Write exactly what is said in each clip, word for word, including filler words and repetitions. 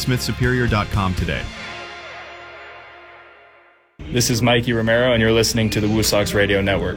smith superior dot com today. This is Mikey Romero, and you're listening to the Woo Sox Radio Network.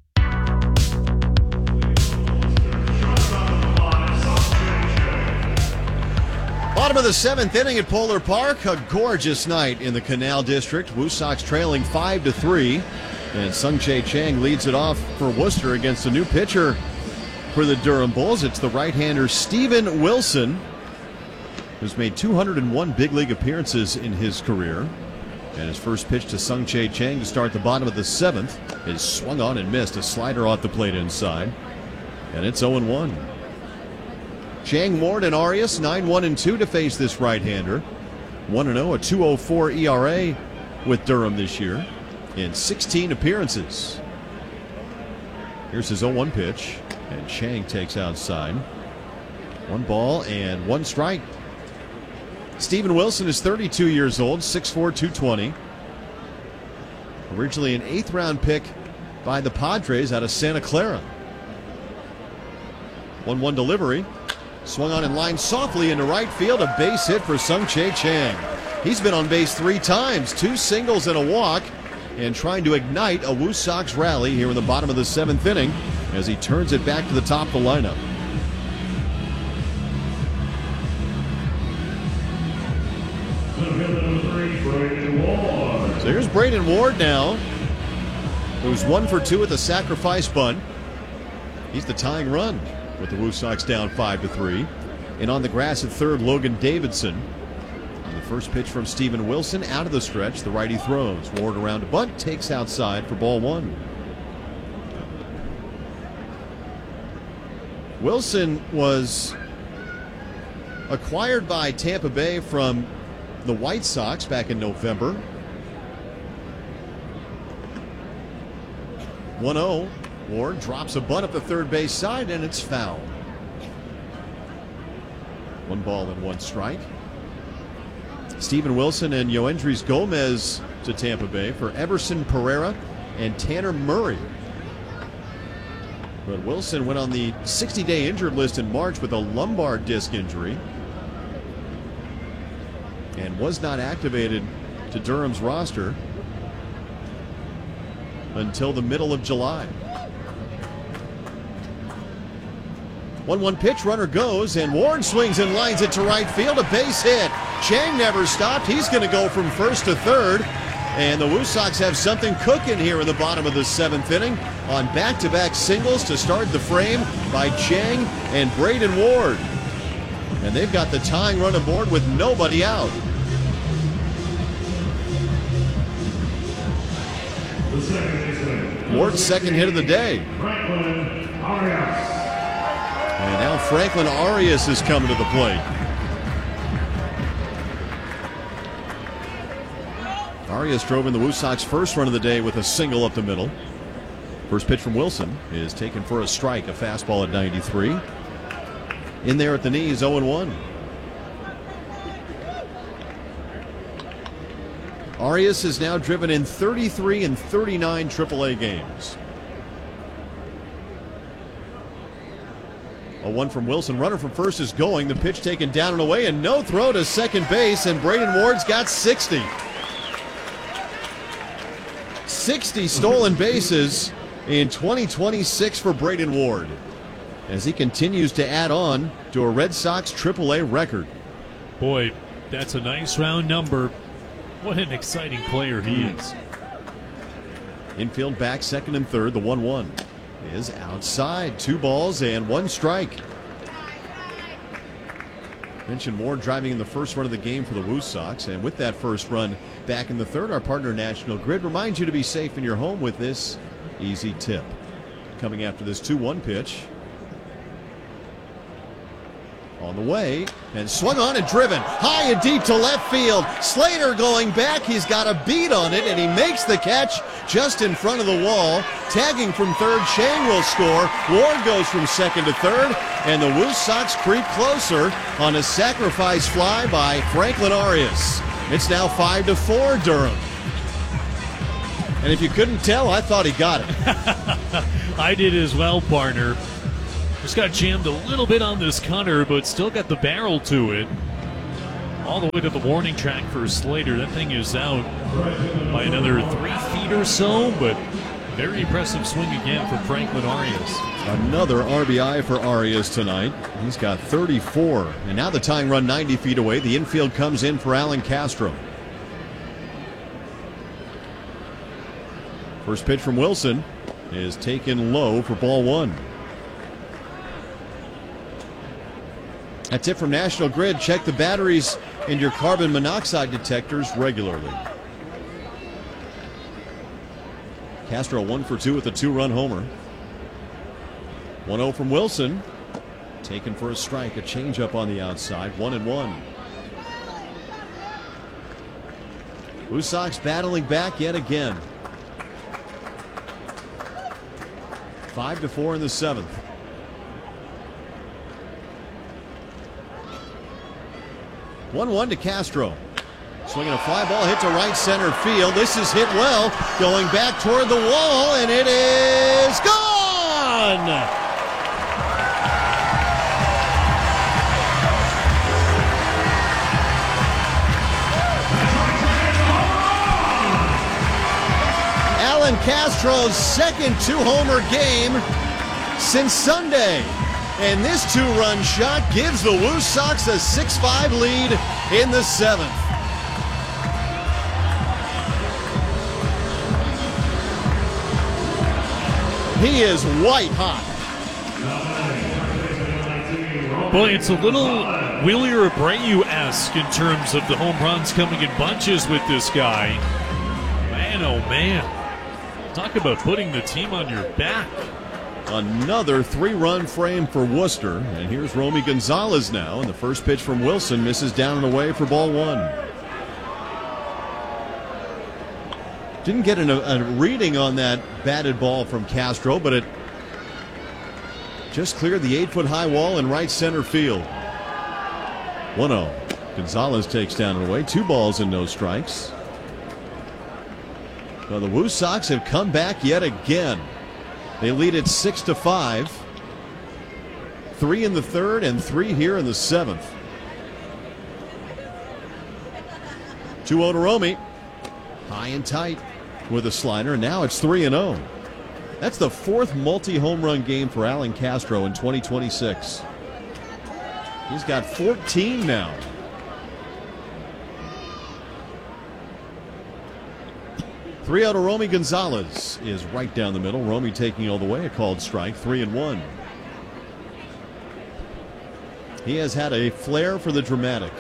Bottom of the seventh inning at Polar Park. A gorgeous night in the Canal District. Woo Sox trailing five to three. And Sung-Chae Chang leads it off for Worcester against a new pitcher for the Durham Bulls. It's the right-hander Steven Wilson, who's made two hundred one big league appearances in his career. And his first pitch to Sung-Chae Chang to start the bottom of the seventh is swung on and missed. A slider off the plate inside. And it's oh and one. Chang, Ward, and Arias nine one and two to face this right-hander. one and oh, a two oh four E R A with Durham this year in sixteen appearances. Here's his oh one pitch, and Chang takes outside. One ball and one strike. Steven Wilson is thirty-two years old, six four, two twenty. Originally an eighth round pick by the Padres out of Santa Clara. one one delivery. Swung on and lined softly into right field. A base hit for Sung-Chae Chang. He's been on base three times, two singles and a walk, and trying to ignite a Woo Sox rally here in the bottom of the seventh inning as he turns it back to the top of the lineup. So here's Braden Ward now, who's one for two with a sacrifice bunt. He's the tying run with the Woo Sox down five to three. And on the grass at third, Logan Davidson. And the first pitch from Steven Wilson out of the stretch. The righty throws. Ward around a bunt, takes outside for ball one. Wilson was acquired by Tampa Bay from the White Sox back in November. one oh. Ward drops a bunt up the third base side, and it's foul. One ball and one strike. Steven Wilson and Yoendrys Gomez to Tampa Bay for Everson Pereira and Tanner Murray. But Wilson went on the sixty-day injured list in March with a lumbar disc injury and was not activated to Durham's roster until the middle of July. one one pitch, runner goes, and Ward swings and lines it to right field. A base hit. Chang never stopped. He's going to go from first to third. And the Woo Sox have something cooking here in the bottom of the seventh inning on back-to-back singles to start the frame by Chang and Braden Ward. And they've got the tying run aboard with nobody out. Ward's second hit of the day. And now Franklin Arias is coming to the plate. Arias drove in the Woo Sox first run of the day with a single up the middle. First pitch from Wilson is taken for a strike, a fastball at ninety-three. In there at the knees, oh and one. Arias has now driven in thirty-three and thirty-nine triple A games. A one from Wilson. Runner from first is going. The pitch taken down and away, and no throw to second base, and Braden Ward's got sixty. sixty stolen bases in twenty twenty-six for Braden Ward as he continues to add on to a Red Sox triple A record. Boy, that's a nice round number. What an exciting player he is. Infield back, second and third. The one one is outside. Two balls and one strike. Mentioned Ward driving in the first run of the game for the Woo Sox. And with that first run back in the third, our partner National Grid reminds you to be safe in your home with this easy tip. Coming after this two one pitch. On the way, and swung on and driven high and deep to left field. Slater going back. He's got a beat on it, and he makes the catch just in front of the wall. Tagging from third, Chang will score. Ward goes from second to third, and the Woo Sox creep closer on a sacrifice fly by Franklin Arias. It's now five to four, Durham. And if you couldn't tell, I thought he got it. I did as well, partner. Just got jammed a little bit on this cutter, but still got the barrel to it. all the way to the warning track for Slater. That thing is out by another three feet or so, but very impressive swing again for Franklin Arias. Another R B I for Arias tonight. He's got thirty-four. And now the tying run ninety feet away. The infield comes in for Alan Castro. First pitch from Wilson is taken low for ball one. That's it from National Grid. Check the batteries in your carbon monoxide detectors regularly. Castro one for two with a two-run homer. one oh from Wilson. Taken for a strike. A changeup on the outside. One and one. Blue Sox battling back yet again. Five to four in the seventh. one one to Castro. Swinging a fly ball hit to right center field. This is hit well. Going back toward the wall, and it is gone! Alan Castro's second two-homer game since Sunday. And this two-run shot gives the Woo Sox a six five lead in the seventh. He is white hot. Boy, it's a little Wheeler Abreu-esque in terms of the home runs coming in bunches with this guy. Man, oh man. Talk about putting the team on your back. Another three-run frame for Worcester. And here's Romy Gonzalez now. And the first pitch from Wilson misses down and away for ball one. Didn't get an, a reading on that batted ball from Castro, but it just cleared the eight-foot-high wall in right center field. one oh. Gonzalez takes down and away. Two balls and no strikes. Well, the Woo Sox have come back yet again. They lead it six to five. Three in the third and three here in the seventh. two oh to Romy. High and tight with a slider. Now it's three and oh. That's the fourth multi-home run game for Alan Castro in twenty twenty-six. He's got fourteen now. three out of Romy Gonzalez is right down the middle. Romy taking all the way. A called strike. Three and one. He has had a flair for the dramatic.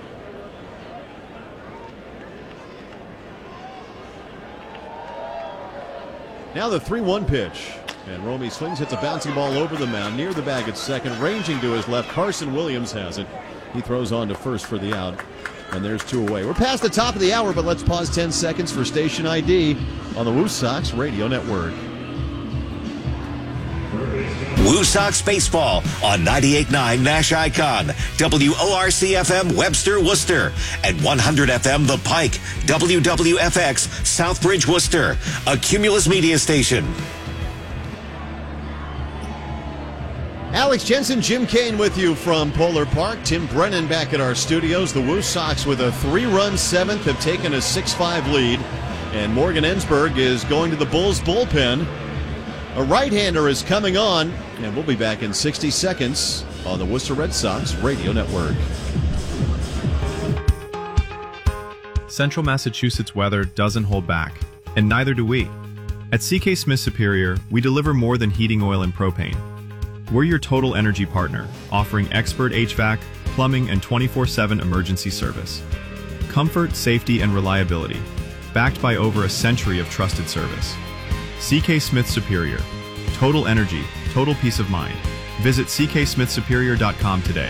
Now the three one pitch. And Romy swings, hits a bouncing ball over the mound near the bag at second. Ranging to his left. Carson Williams has it. He throws on to first for the out. And there's two away. We're past the top of the hour, but let's pause ten seconds for station I D on the Woo Sox Radio Network. Woo Sox Baseball on ninety-eight point nine Nash Icon, W O R C F M Webster, Worcester, and one hundred F M The Pike, W W F X Southbridge, Worcester, a Cumulus media station. Alex Jensen, Jim Kane with you from Polar Park. Tim Brennan back at our studios. The Woo Sox with a three-run seventh have taken a six five lead. And Morgan Ensberg is going to the Bulls bullpen. A right-hander is coming on. And we'll be back in sixty seconds on the Worcester Red Sox Radio Network. Central Massachusetts weather doesn't hold back, and neither do we. At C K Smith Superior, we deliver more than heating oil and propane. We're your total energy partner, offering expert H V A C, plumbing, and twenty-four seven emergency service. Comfort, safety, and reliability, backed by over a century of trusted service. C K Smith Superior. Total energy, total peace of mind. Visit c k smith superior dot com today.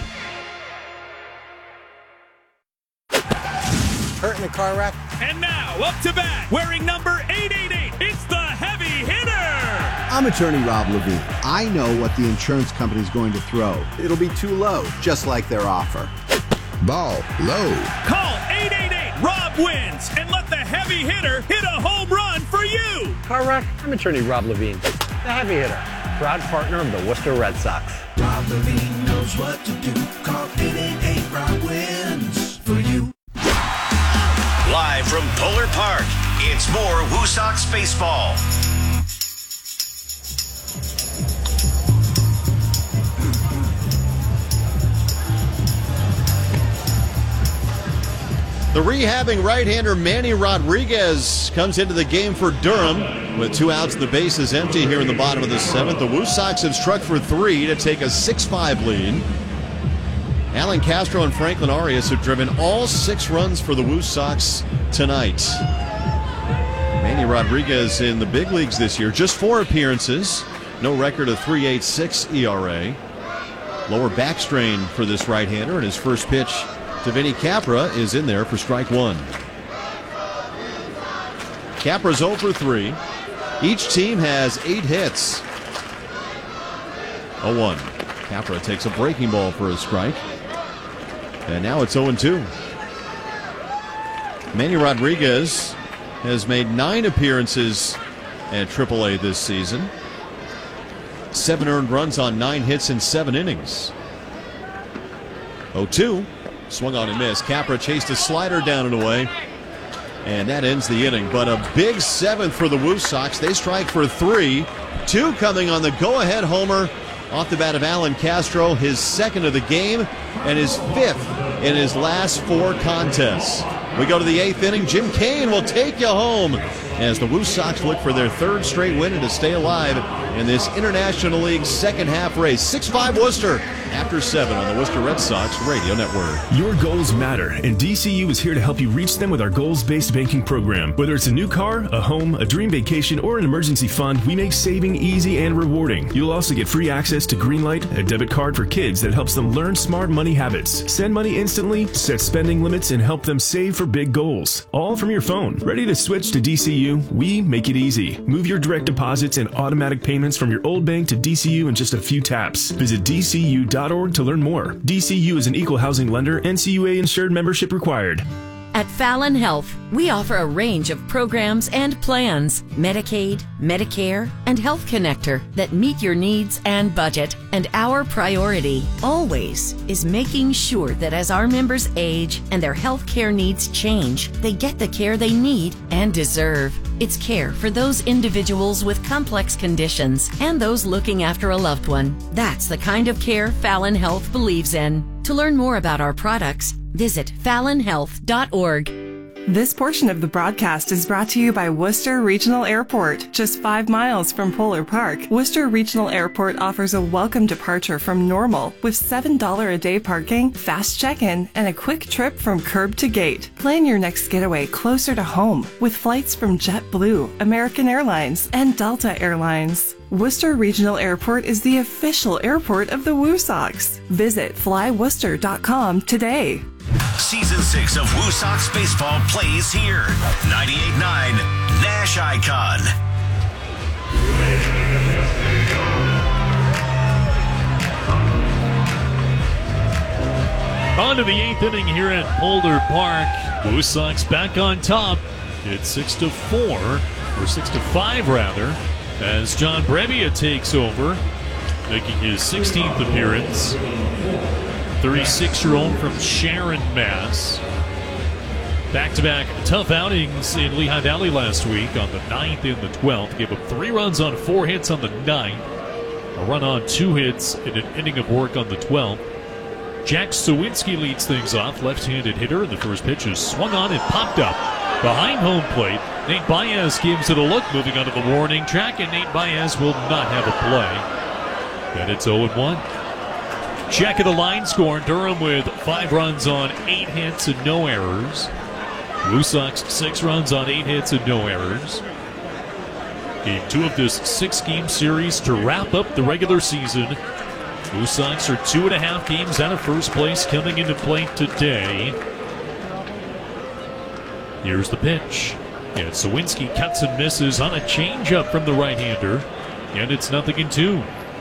Hurt in a car wreck? And now, up to bat, wearing number eight eighty-eight, it's the heavy hitter! I'm attorney Rob Levine. I know what the insurance company is going to throw. It'll be too low, just like their offer. Ball low. Call eight eight eight, Rob wins, and let the heavy hitter hit a home run for you! Car wreck? I'm attorney Rob Levine, the heavy hitter, proud partner of the Worcester Red Sox. Rob Levine knows what to do. Call eight eight eight, Rob wins for you. Polar Park. It's more Woo Sox baseball. The rehabbing right-hander Manny Rodriguez comes into the game for Durham with two outs. The base is empty here in the bottom of the seventh. The Woo Sox have struck for three to take a six five lead. Alan Castro and Franklin Arias have driven all six runs for the Woo Sox tonight. Manny Rodriguez in the big leagues this year, just four appearances, no record of three point eight six E R A. Lower back strain for this right-hander, and his first pitch to Vinny Capra is in there for strike one. Capra's oh for three. Each team has eight hits. oh one. Capra takes a breaking ball for a strike. And now it's oh two. Manny Rodriguez has made nine appearances at triple A this season. Seven earned runs on nine hits in seven innings. oh two. Swung on and missed. Capra chased a slider down and away. And that ends the inning. But a big seventh for the Woo Sox. They strike for three. Two coming on the go-ahead homer off the bat of Alan Castro. His second of the game and his fifth in his last four contests. We go to the eighth inning. Jim Kane will take you home as the Woo Sox look for their third straight win and to stay alive in this International League second half race. six five Worcester after seven on the Worcester Red Sox Radio Network. Your goals matter, and D C U is here to help you reach them with our goals-based banking program. Whether it's a new car, a home, a dream vacation, or an emergency fund, we make saving easy and rewarding. You'll also get free access to Greenlight, a debit card for kids that helps them learn smart money habits. Send money instantly, set spending limits, and help them save for big goals. All from your phone. Ready to switch to D C U? We make it easy. Move your direct deposits and automatic payments from your old bank to D C U in just a few taps. Visit D C U dot org to learn more. D C U is an equal housing lender. N C U A insured membership required. At Fallon Health, we offer a range of programs and plans, Medicaid, Medicare, and Health Connector that meet your needs and budget. And our priority, always, is making sure that as our members age and their health care needs change, they get the care they need and deserve. It's care for those individuals with complex conditions and those looking after a loved one. That's the kind of care Fallon Health believes in. To learn more about our products, visit fallon health dot org. This portion of the broadcast is brought to you by Worcester Regional Airport, just five miles from Polar Park. Worcester Regional Airport offers a welcome departure from Normal with seven dollars a day parking, fast check-in, and a quick trip from curb to gate. Plan your next getaway closer to home with flights from JetBlue, American Airlines, and Delta Airlines. Worcester Regional Airport is the official airport of the Woo Sox. Visit fly worcester dot com today. Season six of Woo Sox baseball plays here. ninety-eight point nine Nash Icon. On to the eighth inning here at Polar Park. Woo Sox back on top. It's six to four, or six to five rather, as John Brebbia takes over, making his sixteenth appearance. thirty-six-year-old from Sharon, Mass. Back-to-back tough outings in Lehigh Valley last week on the ninth and the twelfth. Gave up three runs on four hits on the ninth. A run on two hits in an inning of work on the twelfth. Jack Sawinski leads things off, left-handed hitter. The first pitch is swung on and popped up behind home plate. Nate Baez gives it a look, moving onto the warning track, and Nate Baez will not have a play. And it's oh one. Check of the line score. Durham with five runs on eight hits and no errors. Woo Sox six runs on eight hits and no errors. Game two of this six-game series to wrap up the regular season. Woo Sox are two and a half games out of first place coming into play today. Here's the pitch. And Sawinski cuts and misses on a changeup from the right-hander. And it's nothing in two.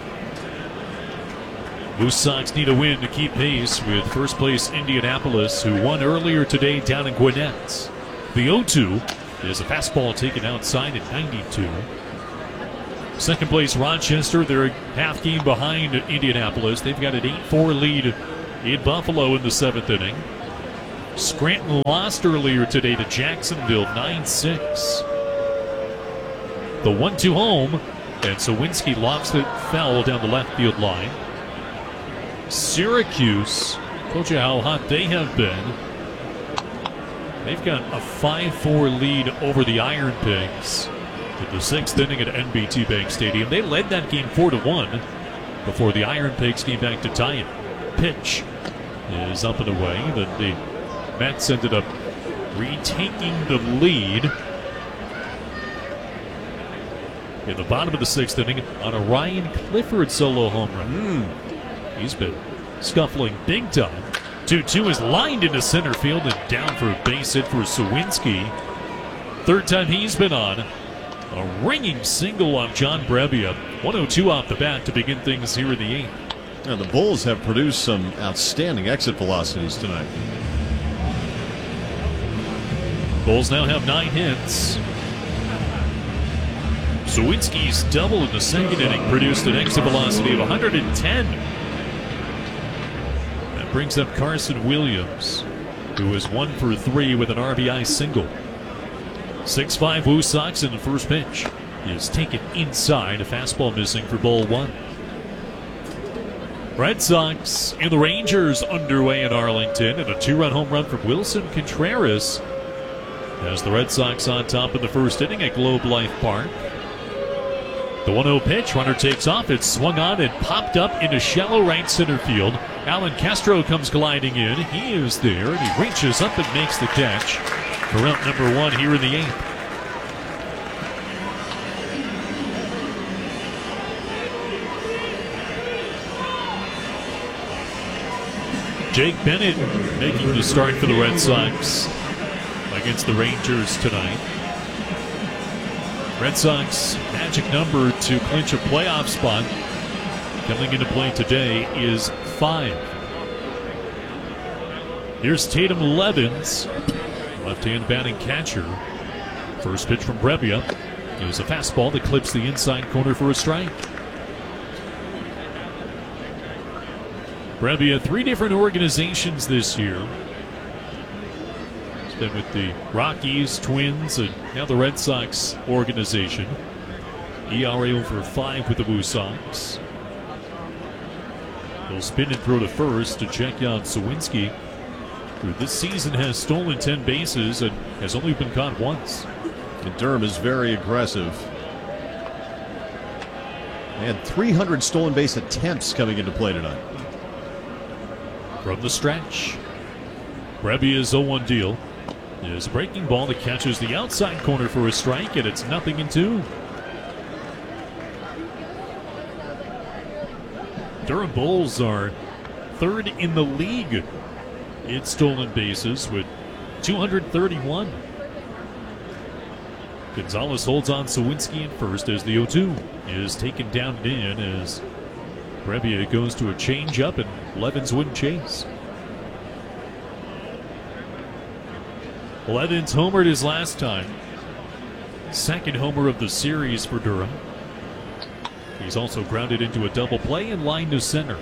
Woo Sox need a win to keep pace with first place Indianapolis, who won earlier today down in Gwinnett. The oh two is a fastball taken outside at ninety-two. Second place Rochester, they're a half game behind Indianapolis. They've got an eight four lead in Buffalo in the seventh inning. Scranton lost earlier today to Jacksonville nine six. The one two home, and Sawinski lofts it foul down the left field line. Syracuse, told you how hot they have been. They've got a five four lead over the Iron Pigs in the sixth inning at N B T Bank Stadium. They led that game four to one before the Iron Pigs came back to tie it. Pitch is up and away. The, the Mets ended up retaking the lead in the bottom of the sixth inning on a Ryan Clifford solo home run. Mm. He's been scuffling big time. two two is lined into center field and down for a base hit for Sawinski. Third time he's been on. A ringing single on John Brebbia. one oh two off the bat to begin things here in the eighth. Now the Bulls have produced some outstanding exit velocities tonight. Bulls now have nine hits. Sawinski's double in the second inning produced an exit velocity of one hundred ten. That brings up Carson Williams, who is one for three with an R B I single. six five Woo Sox in the first pitch is taken inside. A fastball missing for ball one. Red Sox and the Rangers underway in Arlington, and a two-run home run from Wilson Contreras as the Red Sox on top in the first inning at Globe Life Park. The one oh pitch, runner takes off. It's swung on and popped up into shallow right center field. Alan Castro comes gliding in. He is there, and he reaches up and makes the catch for out number one here in the eighth. Jake Bennett making the start for the Red Sox against the Rangers tonight. Red Sox magic number to clinch a playoff spot coming into play today is five. Here's Tatum Levens, left-hand batting catcher. First pitch from Brebbia is a fastball that clips the inside corner for a strike. Brebbia, three different organizations this year. He's been with the Rockies, Twins, and now the Red Sox organization. E R A over five with the Woo Sox. He'll spin and throw to first to check out Sawinski, who this season has stolen ten bases and has only been caught once. And Durham is very aggressive. They had three hundred stolen base attempts coming into play tonight. From the stretch, Brebbia's oh one deal is a breaking ball that catches the outside corner for a strike, and it's nothing in two. Durham Bulls are third in the league in stolen bases with two hundred thirty-one. Gonzalez holds on Sawinski at first as the oh two is taken down and in as Brebbia goes to a changeup and Levens wouldn't chase. Levens homered his last time. Second homer of the series for Durham. He's also grounded into a double play and line to center.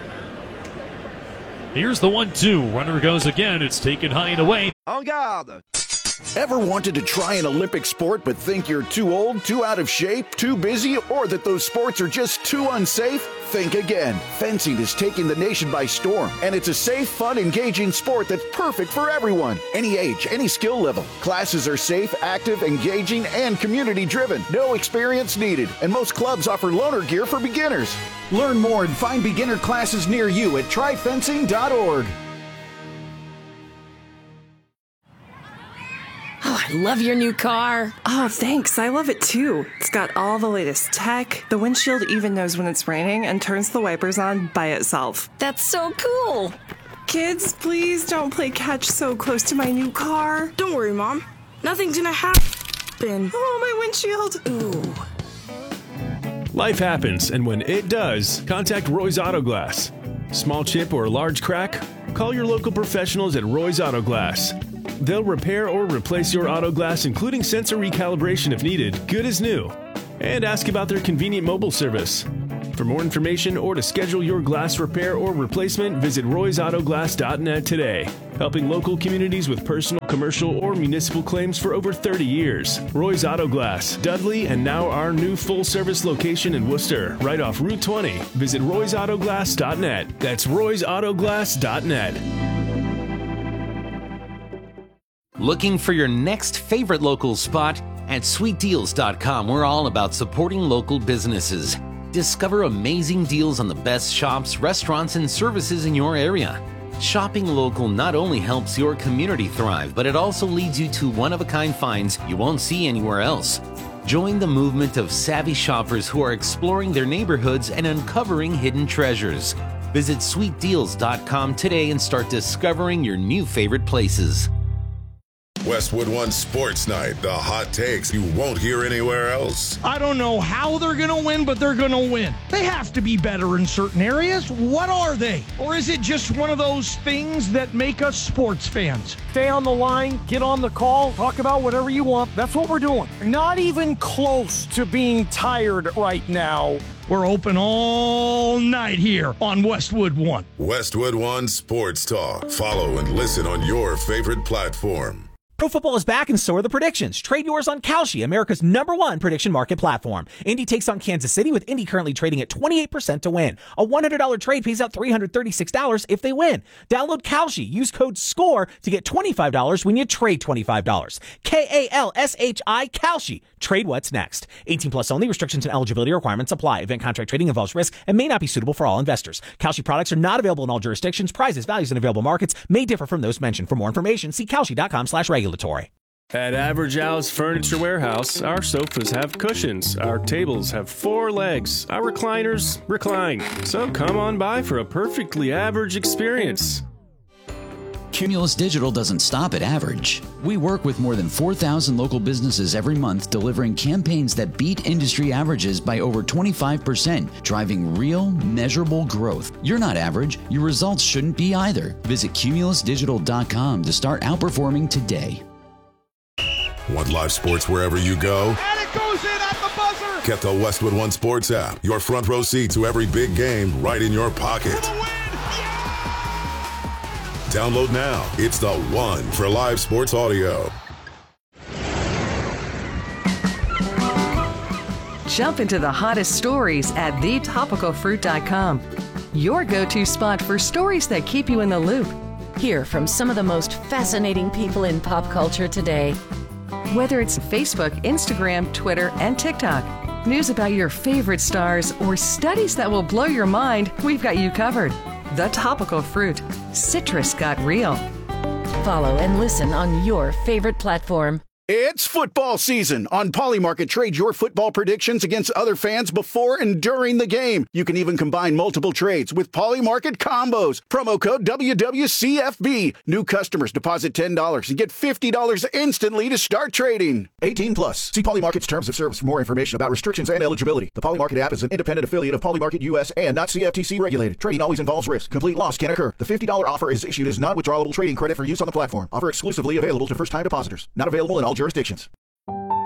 Here's the one two. Runner goes again. It's taken high and away. En garde. Ever wanted to try an Olympic sport but think you're too old, too out of shape, too busy, or that those sports are just too unsafe? Think again. Fencing is taking the nation by storm, and it's a safe, fun, engaging sport that's perfect for everyone. Any age, any skill level. Classes are safe, active, engaging, and community-driven. No experience needed, and most clubs offer loaner gear for beginners. Learn more and find beginner classes near you at try fencing dot org. Oh, I love your new car. Oh, thanks. I love it too. It's got all the latest tech. The windshield even knows when it's raining and turns the wipers on by itself. That's so cool. Kids, please don't play catch so close to my new car. Don't worry, Mom. Nothing's gonna happen. Oh, my windshield. Ooh. Life happens, and when it does, contact Roy's Auto Glass. Small chip or large crack? Call your local professionals at Roy's Auto Glass. They'll repair or replace your auto glass, including sensor recalibration if needed, good as new. And ask about their convenient mobile service. For more information or to schedule your glass repair or replacement, visit roys auto glass dot net today. Helping local communities with personal, commercial, or municipal claims for over thirty years. Roy's Auto Glass, Dudley, and now our new full-service location in Worcester, right off Route twenty. Visit roys auto glass dot net. That's roys auto glass dot net. Looking for your next favorite local spot? At sweet deals dot com, we're all about supporting local businesses. Discover amazing deals on the best shops, restaurants, and services in your area. Shopping local not only helps your community thrive, but it also leads you to one-of-a-kind finds you won't see anywhere else. Join the movement of savvy shoppers who are exploring their neighborhoods and uncovering hidden treasures. Visit sweet deals dot com today and start discovering your new favorite places. Westwood One Sports Night, the hot takes you won't hear anywhere else. I don't know how they're going to win, but they're going to win. They have to be better in certain areas. What are they? Or is it just one of those things that make us sports fans? Stay on the line, get on the call, talk about whatever you want. That's what we're doing. Not even close to being tired right now. We're open all night here on Westwood One. Westwood One Sports Talk. Follow and listen on your favorite platform. Pro football is back, and so are the predictions. Trade yours on Kalshi, America's number one prediction market platform. Indy takes on Kansas City, with Indy currently trading at twenty-eight percent to win. A one hundred dollars trade pays out three hundred thirty-six dollars if they win. Download Kalshi. Use code SCORE to get twenty-five dollars when you trade twenty-five dollars. K A L S H I, Kalshi. Trade what's next. eighteen plus only. Restrictions and eligibility requirements apply. Event contract trading involves risk and may not be suitable for all investors. Kalshi products are not available in all jurisdictions. Prices, values, and available markets may differ from those mentioned. For more information, see kalshi dot com slash regulatory. At Average Al's Furniture Warehouse, our sofas have cushions, our tables have four legs, our recliners recline. So come on by for a perfectly average experience. Cumulus Digital doesn't stop at average. We work with more than four thousand local businesses every month, delivering campaigns that beat industry averages by over twenty-five percent, driving real, measurable growth. You're not average. Your results shouldn't be either. Visit cumulus digital dot com to start outperforming today. Want live sports wherever you go? And it goes in at the buzzer! Get the Westwood One Sports app. Your front row seat to every big game right in your pocket. Download now. It's the one for live sports audio. Jump into the hottest stories at the topical fruit dot com. Your go-to spot for stories that keep you in the loop. Hear from some of the most fascinating people in pop culture today. Whether it's Facebook, Instagram, Twitter, and TikTok, news about your favorite stars, or studies that will blow your mind, we've got you covered. The Topical Fruit. Citrus got real. Follow and listen on your favorite platform. It's football season. On Polymarket, trade your football predictions against other fans before and during the game. You can even combine multiple trades with Polymarket combos. Promo code W W C F B. New customers deposit ten dollars and get fifty dollars instantly to start trading. eighteen plus. See Polymarket's terms of service for more information about restrictions and eligibility. The Polymarket app is an independent affiliate of Polymarket U S and not C F T C regulated. Trading always involves risk. Complete loss can occur. The fifty dollars offer is issued as non-withdrawable trading credit for use on the platform. Offer exclusively available to first-time depositors. Not available in all jurisdictions.